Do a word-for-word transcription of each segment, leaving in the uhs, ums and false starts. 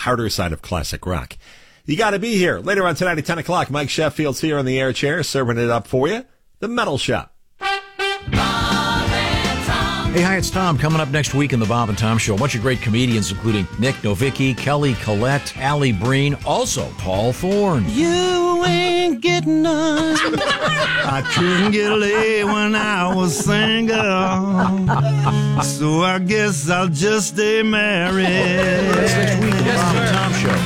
harder side of classic rock. You got to be here. Later on tonight at ten o'clock, Mike Sheffield's here on the air chair, serving it up for you. The Metal Shop. Hey, hi, it's Tom. Coming up next week in the Bob and Tom Show, a bunch of great comedians, including Nick Novicki, Kelly Collette, Allie Breen, also Paul Thorne. You ain't getting none. I couldn't get laid when I was single, so I guess I'll just stay married. That's next week in the Bob and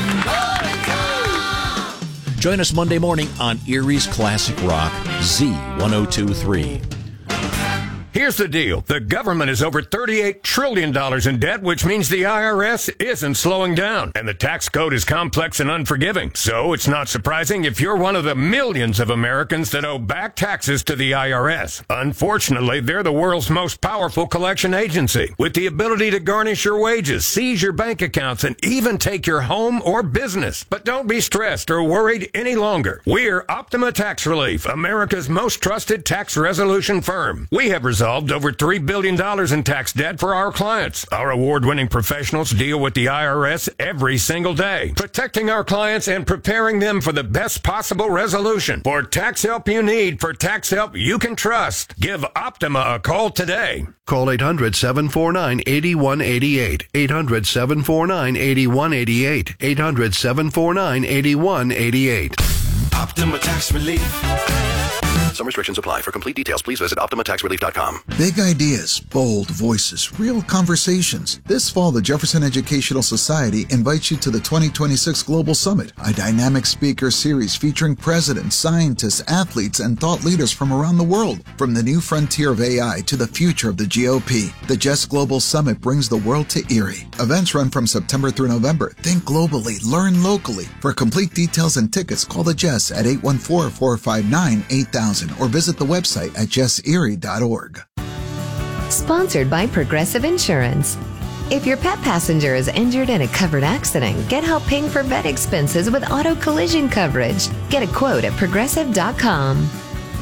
Tom Show. Join us Monday morning on Erie's Classic Rock, Z ten twenty-three. Here's the deal. The government is over thirty-eight trillion dollars in debt, which means the I R S isn't slowing down. And the tax code is complex and unforgiving. So it's not surprising if you're one of the millions of Americans that owe back taxes to the I R S. Unfortunately, they're the world's most powerful collection agency, with the ability to garnish your wages, seize your bank accounts, and even take your home or business. But don't be stressed or worried any longer. We're Optima Tax Relief, America's most trusted tax resolution firm. We have resolved over three billion dollars in tax debt for our clients. Our award-winning professionals deal with the I R S every single day, protecting our clients and preparing them for the best possible resolution. For tax help you need, for tax help you can trust, give Optima a call today. Call eight hundred, seven four nine, eight one eight eight. eight hundred, seven four nine, eight one eight eight. eight hundred, seven four nine, eight one eight eight. Optima Tax Relief. Some restrictions apply. For complete details, please visit Optima Tax Relief dot com. Big ideas, bold voices, real conversations. This fall, the Jefferson Educational Society invites you to the twenty twenty-six Global Summit, a dynamic speaker series featuring presidents, scientists, athletes, and thought leaders from around the world. From the new frontier of A I to the future of the G O P, the J E S Global Summit brings the world to Erie. Events run from September through November. Think globally, learn locally. For complete details and tickets, call the J E S at eight one four, four five nine, eight thousand or visit the website at jess erie dot org. Sponsored by Progressive Insurance. If your pet passenger is injured in a covered accident, get help paying for vet expenses with auto collision coverage. Get a quote at progressive dot com.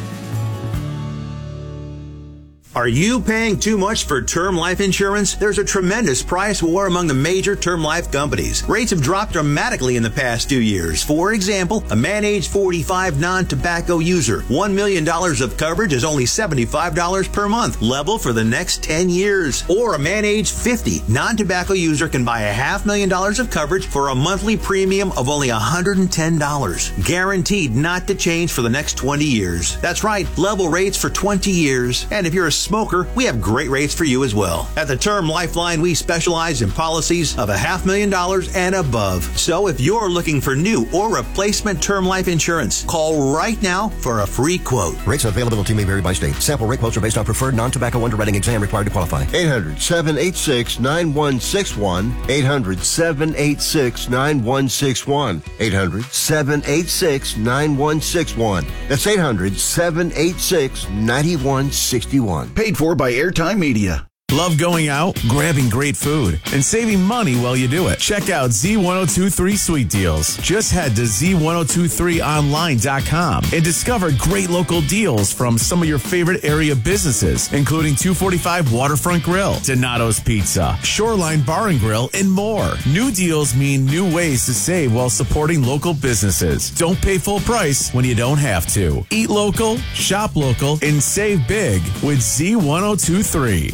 Are you paying too much for term life insurance? There's a tremendous price war among the major term life companies. Rates have dropped dramatically in the past two years. For example, a man age forty-five non-tobacco user, one million dollars of coverage is only seventy-five dollars per month, level for the next ten years. Or a man age fifty non-tobacco user can buy a half million dollars of coverage for a monthly premium of only one hundred ten dollars. Guaranteed not to change for the next twenty years. That's right, level rates for twenty years. And if you're a smoker, we have great rates for you as well. At the Term Lifeline, we specialize in policies of a half million dollars and above. So if you're looking for new or replacement term life insurance, call right now for a free quote. Rates and availability may vary by state. Sample rate quotes are based on preferred non-tobacco underwriting exam required to qualify. eight hundred, seven eight six, nine one six one. eight hundred, seven eight six, nine one six one. eight hundred, seven eight six, nine one six one. That's eight hundred, seven eight six, nine one six one. Paid for by Airtime Media. Love going out, grabbing great food, and saving money while you do it? Check out Z ten twenty-three Sweet Deals. Just head to Z ten twenty-three online dot com and discover great local deals from some of your favorite area businesses, including two forty-five Waterfront Grill, Donato's Pizza, Shoreline Bar and Grill, and more. New deals mean new ways to save while supporting local businesses. Don't pay full price when you don't have to. Eat local, shop local, and save big with Z ten twenty-three.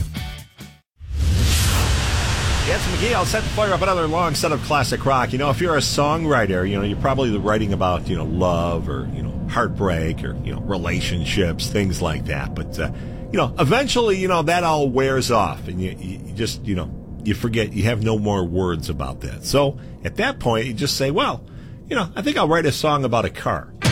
Yes, McGee, I'll set fire up another long set of classic rock. You know, if you're a songwriter, you know, you're probably writing about, you know, love or, you know, heartbreak or, you know, relationships, things like that. But, uh, you know, eventually, you know, that all wears off and you, you just, you know, you forget, you have no more words about that. So at that point, you just say, well, you know, I think I'll write a song about a car.